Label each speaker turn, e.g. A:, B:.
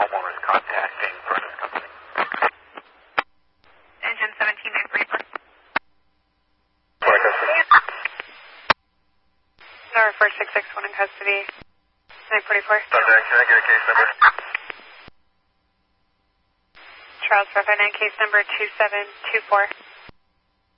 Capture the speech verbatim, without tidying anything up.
A: homeowners contacting furnace company.
B: Engine seventeen nine forty-four.
A: What custody?
B: Number four six six one in custody. nine forty-four.
A: Thunder, can I get a case number?
B: Charles four five nine, case number two seven two four.